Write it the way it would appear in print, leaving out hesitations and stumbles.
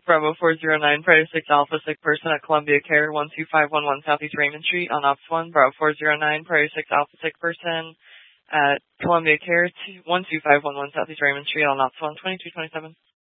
Bravo 409, Predator 6 Alpha, sick person at Columbia Care, 12511 Southeast Raymond Street on Ops 1. Bravo 409, Predator 6 Alpha, sick person at Columbia Care, 12511 Southeast Raymond Street on Ops 1, 2227.